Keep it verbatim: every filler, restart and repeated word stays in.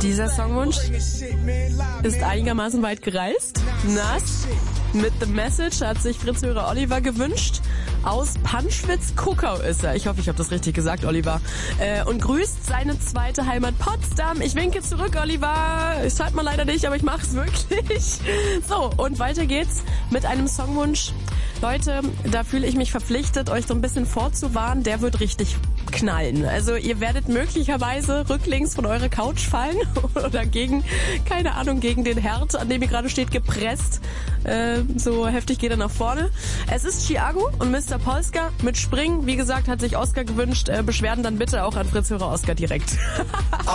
Dieser Songwunsch ist einigermaßen weit gereist. Nass mit The Message hat sich Fritz-Hörer Oliver gewünscht. Aus Panschwitz-Kuckau ist er. Ich hoffe, ich habe das richtig gesagt, Oliver. Äh, und grüßt seine zweite Heimat Potsdam. Ich winke zurück, Oliver. Ich schreibe mal leider nicht, aber ich mache es wirklich. So, und weiter geht's mit einem Songwunsch. Leute, da fühle ich mich verpflichtet, euch so ein bisschen vorzuwarnen. Der wird richtig knallen. Also ihr werdet möglicherweise rücklings von eurer Couch fallen oder gegen, keine Ahnung, gegen den Herd, an dem ihr gerade steht, gepresst. Äh, so heftig geht er nach vorne. Es ist Chiago und Mister Polska mit Springen. Wie gesagt, hat sich Oskar gewünscht. Äh, Beschwerden dann bitte auch an Fritz-Hörer Oskar direkt.